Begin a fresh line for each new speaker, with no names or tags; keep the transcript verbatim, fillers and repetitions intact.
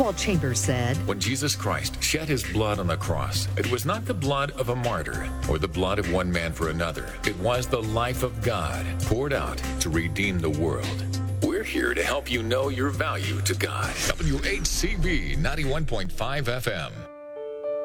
Oswald Chambers said,
When Jesus Christ shed his blood on the cross, it was not the blood of a martyr or the blood of one man for another. It was the life of God poured out to redeem the world. We're here to help you know your value to God. W H C B ninety-one point five F M.